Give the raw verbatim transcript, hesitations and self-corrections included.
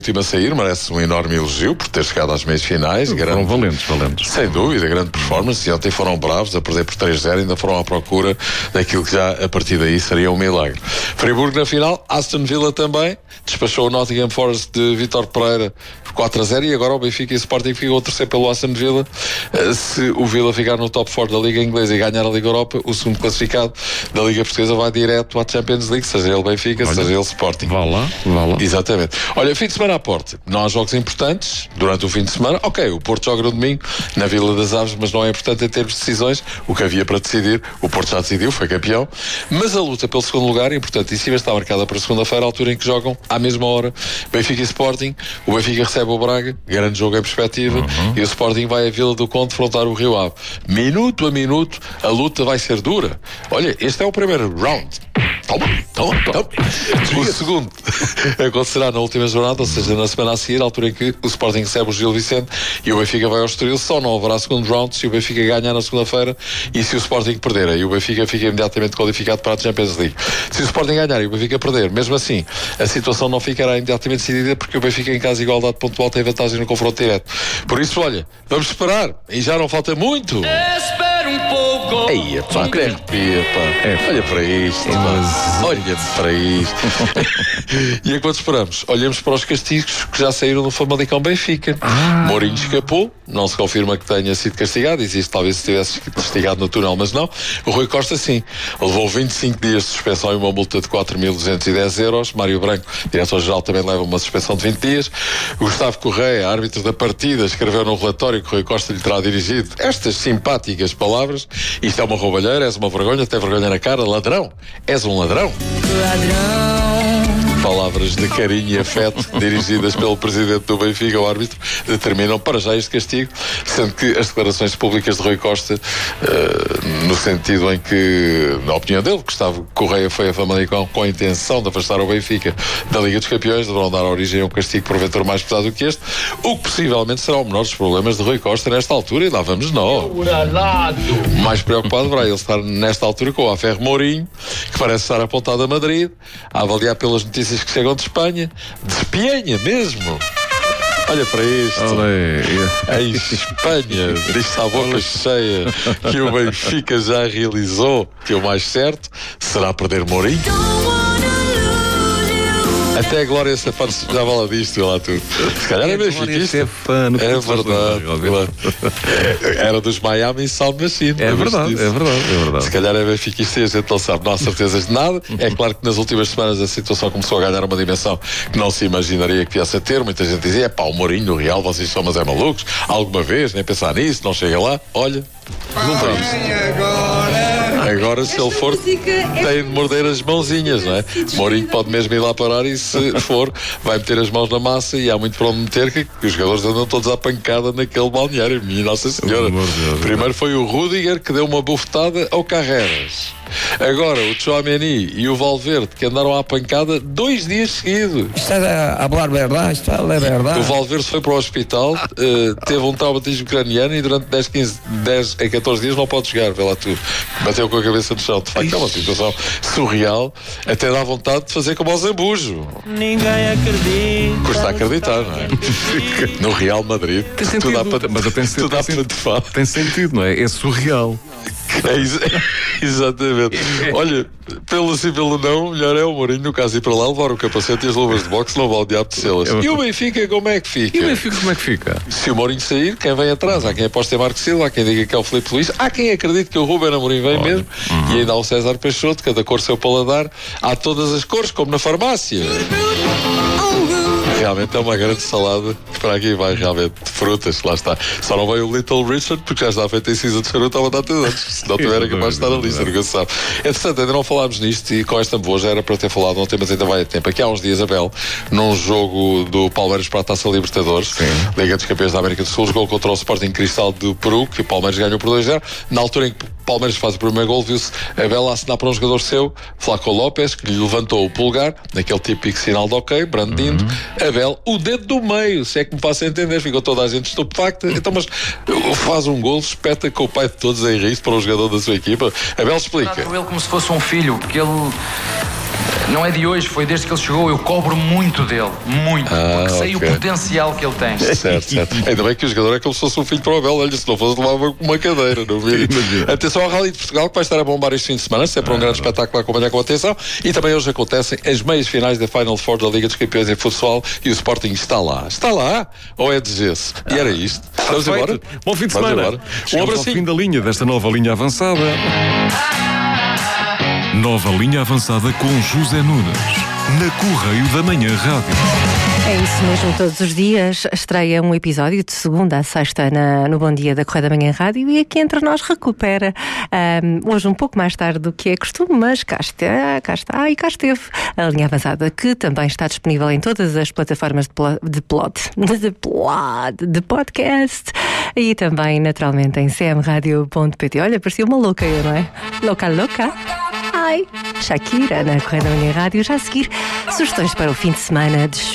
último a sair merece um enorme elogio por ter chegado às meias finais. Foram grande, valentes, valentes. Sem dúvida, grande performance. E ontem foram bravos a perder por três a zero, ainda foram à procura daquilo que já a partir daí seria um milagre. Friburgo na final, Aston Villa também despachou o Nottingham Forest de Vítor Pereira por quatro a zero, e agora o Benfica e o Sporting ficam a torcer pelo Aston Villa. Se o Villa ficar no top quatro da Liga Inglesa e ganhar a Liga Europa, o segundo classificado da Liga Portuguesa vai direto à Champions League, seja ele Benfica, Olha, seja ele Sporting. Vá lá, vá lá. Exatamente. Olha, fim de semana à porta. Não há jogos importantes durante o fim de semana. Ok, o Porto joga no domingo na Vila das Aves, mas não é importante em termos de decisões. O que havia para decidir, o Porto já decidiu, foi campeão. Mas a luta pelo segundo lugar é importantíssima, está marcada para segunda-feira, a altura em que jogam à mesma hora Benfica e Sporting. O Benfica recebe o Braga, grande jogo em perspectiva, uhum. e o Sporting vai à Vila do Conde defrontar o Rio Ave. Minuto a minuto, a luta vai ser dura. Olha, este é o primeiro round. Toma, toma, toma. O segundo acontecerá na última jornada, ou seja, na semana a seguir, a altura em que o Sporting recebe o Gil Vicente e o Benfica vai ao Estoril. Só não haverá segundo round se o Benfica ganhar na segunda-feira e se o Sporting perder. Aí o Benfica fica imediatamente qualificado para a Champions League. Se o Sporting ganhar e o Benfica perder, mesmo assim, a situação não ficará imediatamente decidida, porque o Benfica, em caso de igualdade pontual, tem vantagem no confronto direto. Por isso, olha, vamos esperar. E já não falta muito. Espera um pouco. Ei, pá, que arrepia, pá. É, olha para isto, é, mas... Olha para isto. E enquanto esperamos, olhamos para os castigos que já saíram do Famalicão Benfica. Ah. Mourinho escapou, não se confirma que tenha sido castigado. Existe, talvez, se tivesse castigado no túnel, mas não. O Rui Costa, sim. Levou vinte e cinco dias de suspensão e uma multa de quatro mil duzentos e dez euros. Mário Branco, diretor-geral, também leva uma suspensão de vinte dias. Gustavo Correia, árbitro da partida, escreveu no relatório que Rui Costa lhe terá dirigido estas simpáticas palavras: isto é uma roubalheira, és uma vergonha, tem vergonha na cara, ladrão, és um ladrão. Ladrão. Palavras de carinho e afeto dirigidas pelo presidente do Benfica, o árbitro, determinam para já este castigo, sendo que as declarações públicas de Rui Costa, uh, no sentido em que, na opinião dele, Gustavo Correia foi a Famalicão com a intenção de afastar o Benfica da Liga dos Campeões, deverão dar origem a um castigo porventura mais pesado do que este, o que possivelmente será o menor dos problemas de Rui Costa nesta altura, e lá vamos nós. Mais preocupado deverá ele estar nesta altura com o Aferro Mourinho, que parece estar apontado a Madrid, a avaliar pelas notícias que chegam de Espanha, de Espanha mesmo. Olha para isto. Olé. Em Espanha, diz-se à boca cheia que o Benfica já realizou que o mais certo será perder Mourinho. Até a Glória Estefan já fala disto, lá tudo. Se calhar é benfiquista. É verdade. Era dos Miami Sound Machine. É verdade, é verdade, é verdade. Se calhar é benfiquista e a gente não sabe, não há certezas de nada. É claro que nas últimas semanas a situação começou a ganhar uma dimensão que não se imaginaria que viesse a ter. Muita gente dizia: é pá, o Mourinho no Real, vocês são mas é malucos. Alguma vez, nem pensar nisso, não chega lá. Olha, não vamos. Agora, se ele for, tem de morder as mãozinhas, não é? Mourinho pode mesmo ir lá parar e, se for, vai meter as mãos na massa, e há muito para onde meter, que, que os jogadores andam todos à pancada naquele balneário. Minha Nossa Senhora. Primeiro foi o Rudiger, que deu uma bufetada ao Carreras. Agora o Tchouaméni e o Valverde, que andaram à pancada dois dias seguidos. Está a falar verdade, está a verdade. O Valverde foi para o hospital, uh, teve um traumatismo craniano e durante dez, quinze, dez a catorze dias não pode jogar, vê lá tu. Bateu com a cabeça no chão. De facto, é uma situação surreal, até dá vontade de fazer como ao Zambujo. Ninguém acredita. Custa acreditar, não é? No Real Madrid. Tem sentido, dá para, mas tem, tudo dá tem, para tem sentido, não é? É surreal. É, é, exatamente. Olha, pelo sim, pelo não, melhor é o Mourinho, no caso, ir para lá, levar o capacete e as luvas de boxe, não vale o diabo de selas. E o Benfica, como é que fica? E o Benfica, como é que fica? Se o Mourinho sair, quem vem atrás? Há quem aposte em Marco Silva, há quem diga que é o Filipe Luís, há quem acredite que o Ruben Amorim vem Olha. mesmo, uhum. e ainda há o César Peixoto, cada cor seu paladar, há todas as cores, como na farmácia. Realmente é uma grande salada que para aqui vai, realmente, de frutas, lá está. Só não veio o Little Richard, porque já está feito em cinza de charuto há uma data de anos. Se não tiver, é capaz de estar ali, se nunca se sabe. Entretanto, ainda não falámos nisto, e com esta boa já era para ter falado ontem, mas ainda vai a tempo. Aqui há uns dias, Abel, num jogo do Palmeiras para a Taça Libertadores, Sim. Liga dos Campeões da América do Sul, jogou contra o Sporting Cristal do Peru, que o Palmeiras ganhou por dois a zero. Na altura em que o Palmeiras faz o primeiro gol, viu-se Abel a assinar para um jogador seu, Flaco Lopes, que lhe levantou o polegar, naquele típico sinal de ok, brandindo. Uhum. Abel, o dedo do meio, se é que me faço entender, ficou toda a gente estupefacta. Então, mas faz um gol, espeta com o pai de todos em risco para o jogador da sua equipa. Abel explica. Trato ele como se fosse um filho, porque ele não é de hoje, foi desde que ele chegou, eu cobro muito dele, muito, Ah, porque sei ok. o potencial que ele tem. Certo, certo. Ainda bem que o jogador é como se fosse um filho para o Abel. Olha, se não fosse, levava uma cadeira, não vi? Atenção ao Rally de Portugal, que vai estar a bombar este fim de semana, sempre um grande espetáculo a acompanhar com atenção. E também hoje acontecem as meias finais da Final Four da Liga dos Campeões em futsal e o Sporting está lá. Está lá? Ou é de gesso? E era isto. Vamos Feito. embora? Bom fim de Vamos semana. embora. Um Chegamos ao abracinho. fim da linha, desta nova linha avançada. Nova linha avançada com José Nunes. Na Correio da Manhã Rádio. É isso mesmo, todos os dias estreia um episódio de segunda a sexta na, no Bom Dia da Correio da Manhã Rádio e aqui entre nós recupera um, hoje um pouco mais tarde do que é costume, mas cá está, cá está e cá esteve a linha avançada, que também está disponível em todas as plataformas de, pl- de plot, de plot, de podcast e também naturalmente em c m radio ponto p t. Olha, parecia uma louca eu, não é? Louca, louca. Ai, Shakira na Correio da Manhã Rádio. Já a seguir, sugestões para o fim de semana de